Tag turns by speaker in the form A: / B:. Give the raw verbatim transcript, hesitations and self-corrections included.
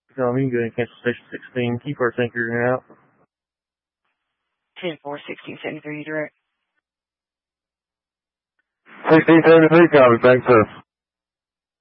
A: Um, you can go ahead and cancel station sixteen. Keep our tanker in and out.
B: ten four, sixteen seventy-three, direct.
C: sixteen seventy-three, copy, back to